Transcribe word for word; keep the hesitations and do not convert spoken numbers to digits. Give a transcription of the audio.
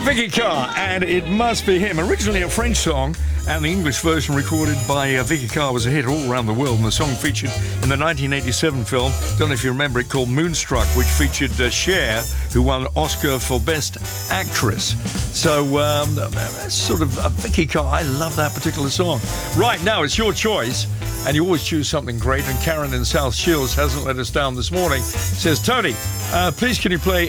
Vicky Carr, and It Must Be Him. Originally a French song, and the English version recorded by uh, Vicky Carr was a hit all around the world. And the song featured in the nineteen eighty-seven film, don't know if you remember it, called Moonstruck, which featured uh, Cher, who won an Oscar for Best Actress. So um, that's sort of uh, Vicky Carr. I love that particular song. Right, now it's your choice, and you always choose something great. And Karen in South Shields hasn't let us down this morning. Says, Tony, uh, please can you play